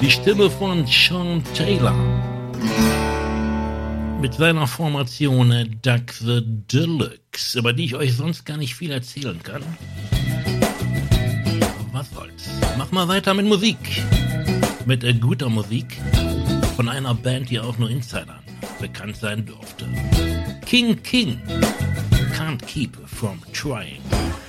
Die Stimme von Sean Taylor. Mit seiner Formation Duck the Deluxe, über die ich euch sonst gar nicht viel erzählen kann. Was soll's? Mach mal weiter mit Musik. Mit guter Musik von einer Band, die auch nur Insidern bekannt sein durfte. King Can't Keep From Trying.